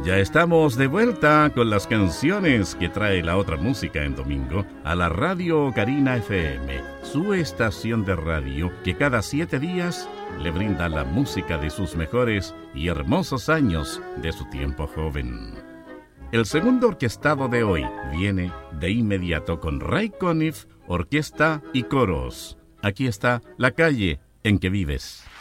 Ya estamos de vuelta con las canciones que trae la otra música en domingo a la Radio Carina FM, su estación de radio que cada 7 días le brinda la música de sus mejores y hermosos años de su tiempo joven. El segundo orquestado de hoy viene de inmediato con Ray Conniff, orquesta y coros. Aquí está La calle en que vives.